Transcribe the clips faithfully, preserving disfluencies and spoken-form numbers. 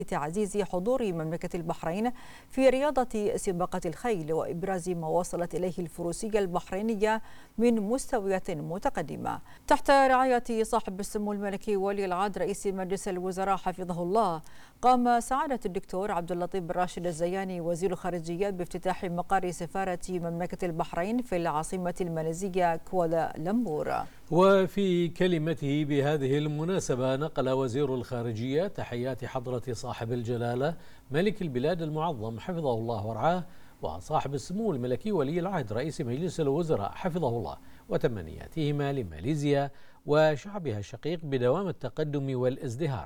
تعزيز حضور مملكة البحرين في رياضة سباقة الخيل وإبراز ما وصلت إليه الفروسية البحرينية من مستويات متقدمة. تحت رعاية صاحب السمو الملكي ولي العهد رئيس مجلس الوزراء حفظه الله، قام سعادة الدكتور عبد اللطيف بن راشد الزياني وزير الخارجية بافتتاح مقر سفارة مملكة البحرين في العاصمة الماليزية كوالالمبور. وفي كلمته بهذه المناسبة نقل وزير الخارجية تحيات حضرة صاحب الجلالة ملك البلاد المعظم حفظه الله ورعاه وصاحب السمو الملكي ولي العهد رئيس مجلس الوزراء حفظه الله، وتمنياتهما لماليزيا وشعبها الشقيق بدوام التقدم والازدهار.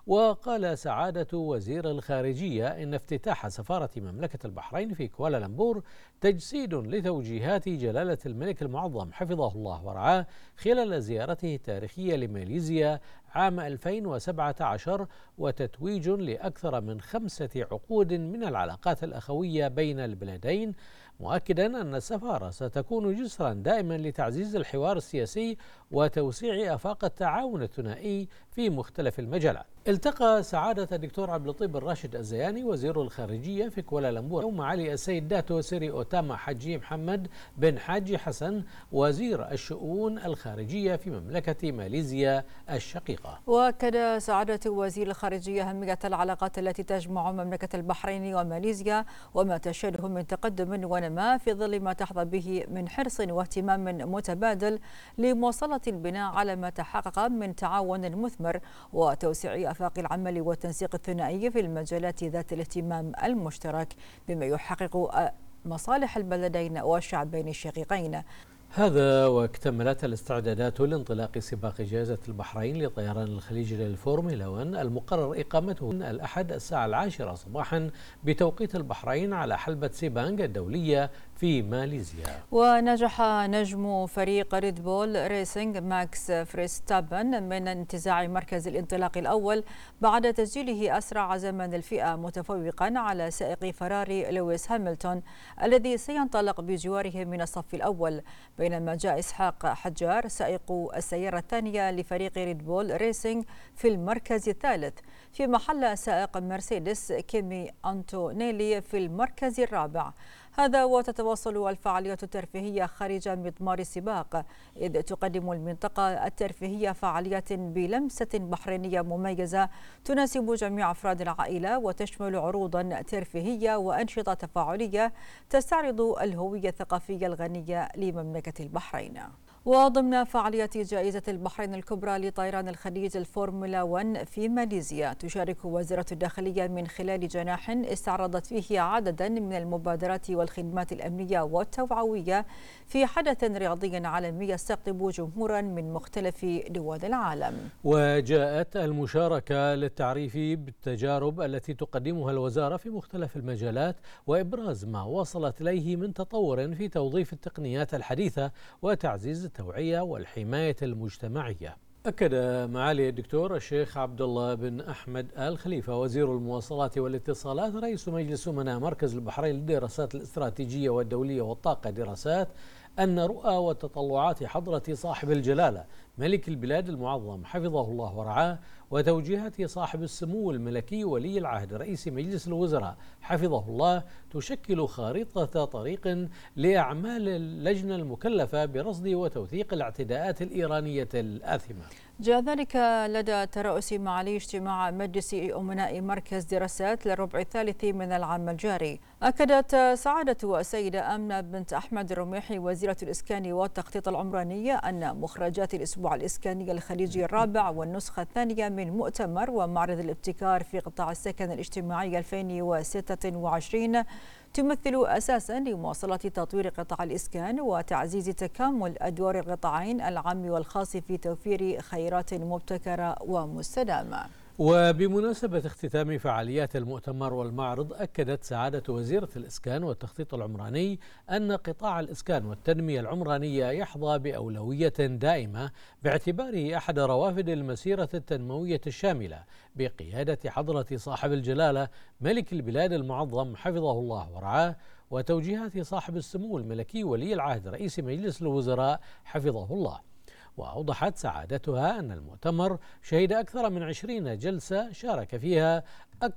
وقال سعادة وزير الخارجية إن افتتاح سفارة مملكة البحرين في كوالالمبور تجسيد لتوجيهات جلالة الملك المعظم حفظه الله ورعاه خلال زيارته التاريخية لماليزيا عام ألفين وسبعة عشر، وتتويج لأكثر من خمسة عقود من العلاقات الأخوية بين البلدين، مؤكدا أن السفارة ستكون جسرا دائما لتعزيز الحوار السياسي وتوسيع آفاق التعاون الثنائي في مختلف المجالات. التقى سعادة الدكتور عبد اللطيف بن راشد الزياني وزير الخارجية في كوالالمبور يوم معالي السيد داتو سيري أوتاما حجي محمد بن حاجي حسن وزير الشؤون الخارجية في مملكة ماليزيا الشقيقة. وأكد سعادة وزير الخارجية أهمية العلاقات التي تجمع مملكة البحرين وماليزيا وما تشهده من تقدم ونماء في ظل ما تحظى به من حرص واهتمام متبادل لمواصلة البناء على ما تحقق من تعاون مثمر وتوسيع آفاق العمل والتنسيق الثنائي في المجالات ذات الاهتمام المشترك بما يحقق مصالح البلدين والشعبين الشقيقين. هذا واكتملت الاستعدادات لانطلاق سباق جائزة البحرين لطيران الخليج للفورمولا واحد المقرر إقامته الأحد الساعة العاشرة صباحا بتوقيت البحرين على حلبة سيبانغ الدولية في ماليزيا. ونجح نجم فريق ريد بول ريسينج ماكس فريستابن من انتزاع مركز الانطلاق الأول بعد تسجيله أسرع زمن الفئة متفوقا على سائق فراري لويس هاملتون الذي سينطلق بجواره من الصف الأول، بينما جاء إسحاق حجار سائق السيارة الثانية لفريق ريد بول ريسينج في المركز الثالث، في محل سائق مرسيدس كيمي أنتونيلي في المركز الرابع. هذا وتتواصل الفعاليات الترفيهية خارج مضمار السباق، إذ تقدم المنطقة الترفيهية فعاليات بلمسة بحرينية مميزة تناسب جميع أفراد العائلة، وتشمل عروضا ترفيهية وأنشطة تفاعلية تستعرض الهوية الثقافية الغنية لمملكة البحرين. وضمن فعاليات جائزة البحرين الكبرى لطيران الخليج الفورمولا واحد في ماليزيا، تشارك وزارة الداخلية من خلال جناح استعرضت فيه عددا من المبادرات والخدمات الأمنية والتوعوية في حدث رياضي عالمي يستقطب جمهورا من مختلف دول العالم. وجاءت المشاركة للتعريف بالتجارب التي تقدمها الوزارة في مختلف المجالات وإبراز ما وصلت إليه من تطور في توظيف التقنيات الحديثة وتعزيز التوعية والحماية المجتمعية. أكد معالي الدكتور الشيخ عبد الله بن أحمد آل خليفة وزير المواصلات والاتصالات رئيس مجلس أمناء مركز البحرين للدراسات الاستراتيجية والدولية والطاقة دراسات أن رؤى وتطلعات حضرة صاحب الجلالة ملك البلاد المعظم حفظه الله ورعاه وتوجيهات صاحب السمو الملكي ولي العهد رئيس مجلس الوزراء حفظه الله تشكل خارطة طريق لأعمال اللجنة المكلفة برصد وتوثيق الاعتداءات الإيرانية الآثمة. جاء ذلك لدى ترأس معالي اجتماع مجلس أمناء مركز دراسات للربع الثالث من العام الجاري. أكدت سعادة السيدة آمنة بنت أحمد الرميحي وزيرة الإسكان والتخطيط العمراني أن مخرجات الأسبوع الإسكاني الخليجي الرابع والنسخة الثانية من مؤتمر ومعرض الابتكار في قطاع السكن الاجتماعي ألفين وستة وعشرين تمثل أساسا لمواصلة تطوير قطاع الإسكان وتعزيز تكامل أدوار القطاعين العام والخاص في توفير خيرات مبتكرة ومستدامة. وبمناسبة اختتام فعاليات المؤتمر والمعرض، أكدت سعادة وزيرة الإسكان والتخطيط العمراني أن قطاع الإسكان والتنمية العمرانية يحظى بأولوية دائمة باعتباره أحد روافد المسيرة التنموية الشاملة بقيادة حضرة صاحب الجلالة ملك البلاد المعظم حفظه الله ورعاه وتوجيهات صاحب السمو الملكي ولي العهد رئيس مجلس الوزراء حفظه الله. وأوضحت سعادتها أن المؤتمر شهد أكثر من عشرين جلسة شارك فيها